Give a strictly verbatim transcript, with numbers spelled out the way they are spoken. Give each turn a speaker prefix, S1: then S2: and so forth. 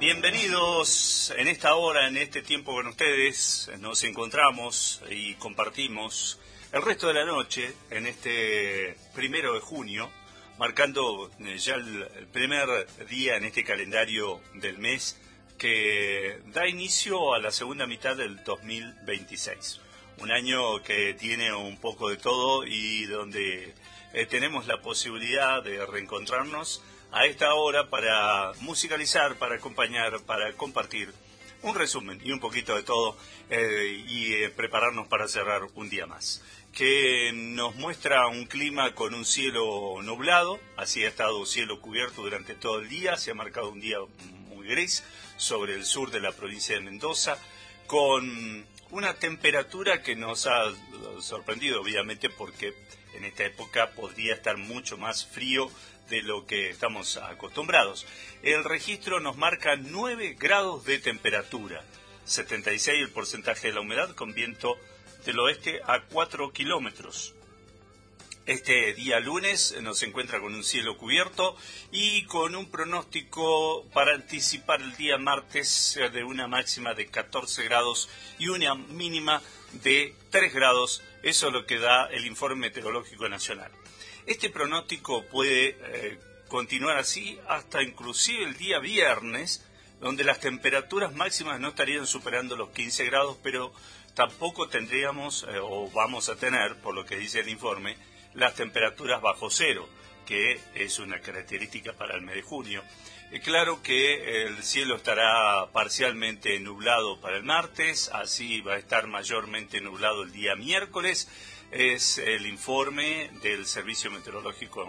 S1: Bienvenidos en esta hora, en este tiempo con ustedes. Nos encontramos y compartimos el resto de la noche en este primero de junio, marcando ya el primer día en este calendario del mes que da inicio a la segunda mitad del dos mil veintiséis. Un año que tiene un poco de todo y donde eh, tenemos la posibilidad de reencontrarnos a esta hora para musicalizar, para acompañar, para compartir un resumen y un poquito de todo eh, y eh, prepararnos para cerrar un día más, que nos muestra un clima con un cielo nublado. Así ha estado cielo cubierto durante todo el día, se ha marcado un día muy gris sobre el sur de la provincia de Mendoza, con una temperatura que nos ha sorprendido, obviamente, porque en esta época podría estar mucho más frío de lo que estamos acostumbrados. El registro nos marca nueve grados de temperatura, setenta y seis el porcentaje de la humedad, con viento del oeste a cuatro kilómetros. Este día lunes nos encuentra con un cielo cubierto y con un pronóstico para anticipar el día martes de una máxima de catorce grados y una mínima de tres grados. Eso es lo que da el Informe Meteorológico Nacional. Este pronóstico puede eh, continuar así hasta inclusive el día viernes, donde las temperaturas máximas no estarían superando los quince grados, pero tampoco tendríamos eh, o vamos a tener, por lo que dice el informe, las temperaturas bajo cero, que es una característica para el mes de junio. Es claro que el cielo estará parcialmente nublado para el martes, así va a estar mayormente nublado el día miércoles. Es el informe del Servicio Meteorológico